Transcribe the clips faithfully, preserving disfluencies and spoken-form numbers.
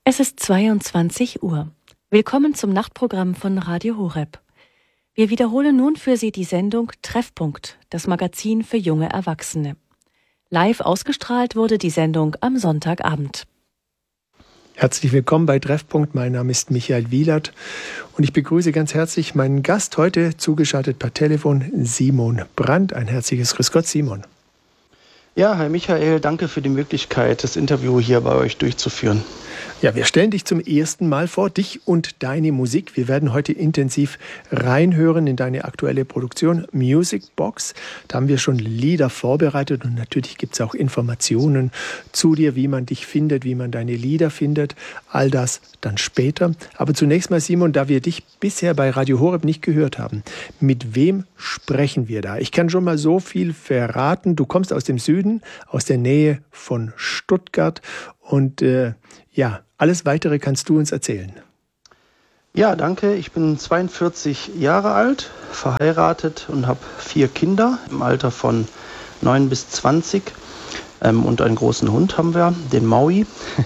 Es ist zweiundzwanzig Uhr. Willkommen zum Nachtprogramm von Radio Horeb. Wir wiederholen nun für Sie die Sendung Treffpunkt, das Magazin für junge Erwachsene. Live ausgestrahlt wurde die Sendung am Sonntagabend. Herzlich willkommen bei Treffpunkt. Mein Name ist Michael Wielert und ich begrüße ganz herzlich meinen Gast heute, zugeschaltet per Telefon, Simon Brandt. Ein herzliches Grüß Gott, Simon. Ja, Herr Michael, danke für die Möglichkeit, das Interview hier bei euch durchzuführen. Ja, wir stellen dich zum ersten Mal vor, dich und deine Musik. Wir werden heute intensiv reinhören in deine aktuelle Produktion Music Box. Da haben wir schon Lieder vorbereitet und natürlich gibt es auch Informationen zu dir, wie man dich findet, wie man deine Lieder findet. All das dann später. Aber zunächst mal, Simon, da wir dich bisher bei Radio Horeb nicht gehört haben, mit wem sprechen wir da? Ich kann schon mal so viel verraten. Du kommst aus dem Süden, aus der Nähe von Stuttgart und äh, ja, alles Weitere kannst du uns erzählen. Ja, danke. Ich bin zweiundvierzig Jahre alt, verheiratet und habe vier Kinder im Alter von neun bis zwanzig. Ähm, und einen großen Hund haben wir, den Maui.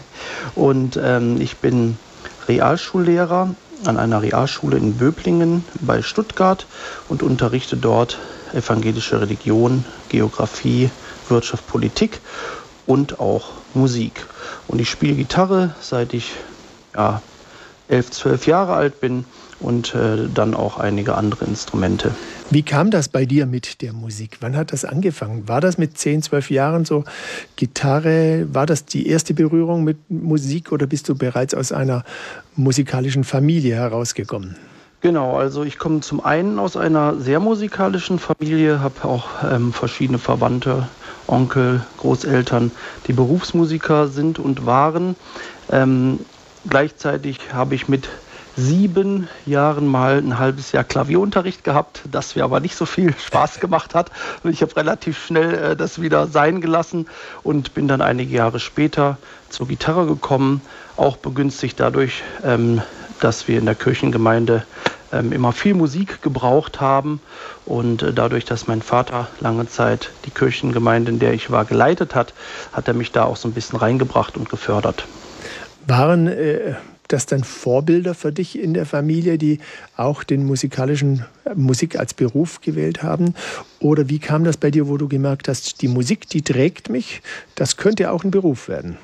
Und ähm, ich bin Realschullehrer an einer Realschule in Böblingen bei Stuttgart und unterrichte dort evangelische Religion, Geografie, Wirtschaft, Politik und auch Musik. Und ich spiele Gitarre, seit ich ja, elf, zwölf Jahre alt bin und äh, dann auch einige andere Instrumente. Wie kam das bei dir mit der Musik? Wann hat das angefangen? War das mit zehn, zwölf Jahren so Gitarre? War das die erste Berührung mit Musik oder bist du bereits aus einer musikalischen Familie herausgekommen? Genau, also ich komme zum einen aus einer sehr musikalischen Familie, habe auch ähm, verschiedene Verwandte, Onkel, Großeltern, die Berufsmusiker sind und waren. Ähm, gleichzeitig habe ich mit sieben Jahren mal ein halbes Jahr Klavierunterricht gehabt, das mir aber nicht so viel Spaß gemacht hat. Und ich habe relativ schnell äh, das wieder sein gelassen und bin dann einige Jahre später zur Gitarre gekommen, auch begünstigt dadurch, ähm, dass wir in der Kirchengemeinde ähm, immer viel Musik gebraucht haben und äh, dadurch, dass mein Vater lange Zeit die Kirchengemeinde, in der ich war, geleitet hat, hat er mich da auch so ein bisschen reingebracht und gefördert. Waren äh, das dann Vorbilder für dich in der Familie, die auch den musikalischen äh, Musik als Beruf gewählt haben? Oder wie kam das bei dir, wo du gemerkt hast, die Musik, die trägt mich, das könnte auch ein Beruf werden?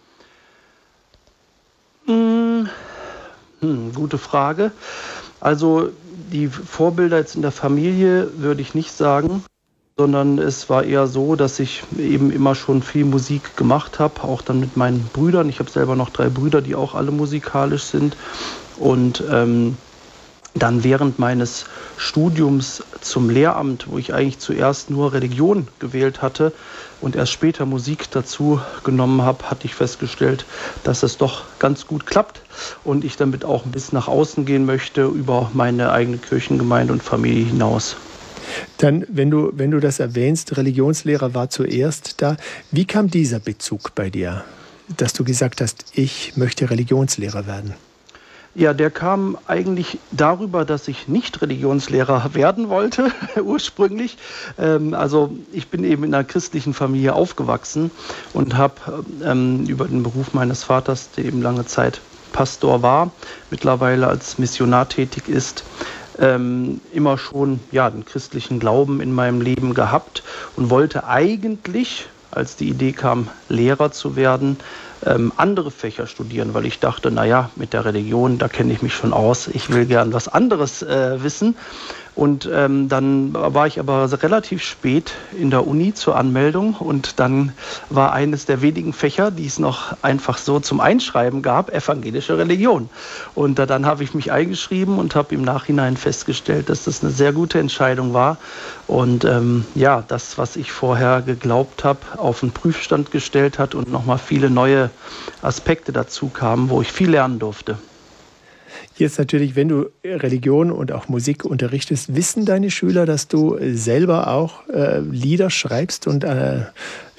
Hm, hm, gute Frage. Also die Vorbilder jetzt in der Familie würde ich nicht sagen, sondern es war eher so, dass ich eben immer schon viel Musik gemacht habe, auch dann mit meinen Brüdern. Ich habe selber noch drei Brüder, die auch alle musikalisch sind. Und ähm, dann während meines Studiums zum Lehramt, wo ich eigentlich zuerst nur Religion gewählt hatte und erst später Musik dazu genommen habe, hatte ich festgestellt, dass es doch ganz gut klappt und ich damit auch ein bisschen nach außen gehen möchte über meine eigene Kirchengemeinde und Familie hinaus. Dann, wenn du, wenn du das erwähnst, Religionslehrer war zuerst da. Wie kam dieser Bezug bei dir, dass du gesagt hast, ich möchte Religionslehrer werden? Ja, der kam eigentlich darüber, dass ich nicht Religionslehrer werden wollte, ursprünglich. Ähm, also ich bin eben in einer christlichen Familie aufgewachsen und habe ähm, über den Beruf meines Vaters, der eben lange Zeit Pastor war, mittlerweile als Missionar tätig ist, ähm, immer schon ja, den christlichen Glauben in meinem Leben gehabt und wollte eigentlich, als die Idee kam, Lehrer zu werden, ähm, andere Fächer studieren, weil ich dachte, naja, mit der Religion, da kenne ich mich schon aus, ich will gern was anderes äh, wissen. Und ähm, dann war ich aber relativ spät in der Uni zur Anmeldung und dann war eines der wenigen Fächer, die es noch einfach so zum Einschreiben gab, evangelische Religion. Und äh, dann habe ich mich eingeschrieben und habe im Nachhinein festgestellt, dass das eine sehr gute Entscheidung war. Und ähm, ja, das, was ich vorher geglaubt habe, auf den Prüfstand gestellt hat und nochmal viele neue Aspekte dazu kamen, wo ich viel lernen durfte. Jetzt natürlich, wenn du Religion und auch Musik unterrichtest, wissen deine Schüler, dass du selber auch äh, Lieder schreibst und äh,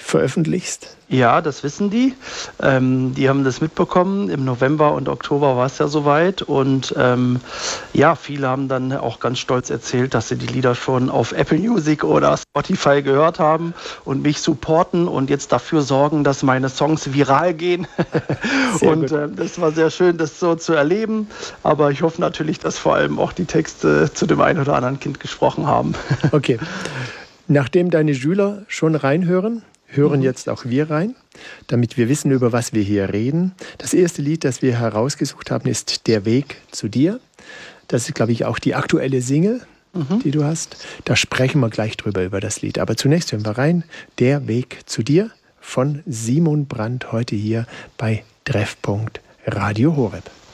veröffentlichst? Ja, das wissen die. Ähm, die haben das mitbekommen. Im November und Oktober war es ja soweit. Und ähm, ja, viele haben dann auch ganz stolz erzählt, dass sie die Lieder schon auf Apple Music oder Spotify gehört haben und mich supporten und jetzt dafür sorgen, dass meine Songs viral gehen. Und äh, das war sehr schön, das so zu erleben. Aber ich hoffe natürlich, dass vor allem auch die Texte zu dem einen oder anderen Kind gesprochen haben. Okay. Nachdem deine Schüler schon reinhören, hören jetzt auch wir rein, damit wir wissen, über was wir hier reden. Das erste Lied, das wir herausgesucht haben, ist Der Weg zu dir. Das ist, glaube ich, auch die aktuelle Single, mhm. die du hast. Da sprechen wir gleich drüber, über das Lied. Aber zunächst hören wir rein, Der Weg zu dir von Simon Brandt, heute hier bei Treffpunkt Radio Horeb.